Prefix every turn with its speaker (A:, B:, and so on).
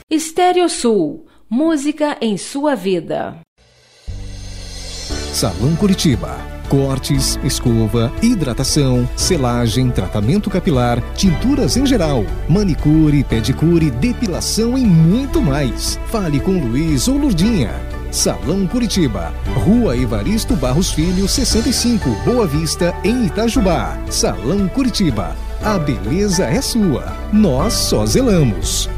A: Estéreo Sul, música em sua vida.
B: Salão Curitiba. Cortes, escova, hidratação, selagem, tratamento capilar, tinturas em geral, manicure, pedicure, depilação e muito mais. Fale com Luiz ou Lurdinha. Salão Curitiba, Rua Evaristo Barros Filho, 65, Boa Vista, em Itajubá. Salão Curitiba, a beleza é sua, nós só zelamos.